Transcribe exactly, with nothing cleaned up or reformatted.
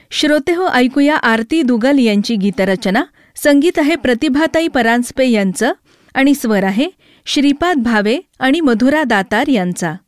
श्रोते हो, ऐकूया आरती दुगल यांची गीतरचना. संगीत आहे प्रतिभाताई परांजपे यांचं आणि स्वर आहे श्रीपाद भावे आणि मधुरा दातार यांचा.